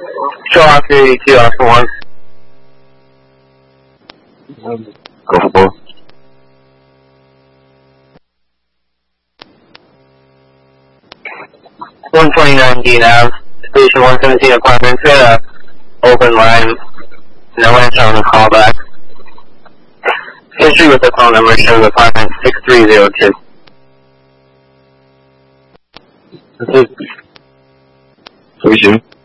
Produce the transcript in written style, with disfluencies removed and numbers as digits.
Show Oscar 82, Oscar 1. Go for both. 129 Dean Ave, Station 117 Apartments. We had a open line. No answer on the callback. History with the phone number shows apartment 6302. That's it. 回旋。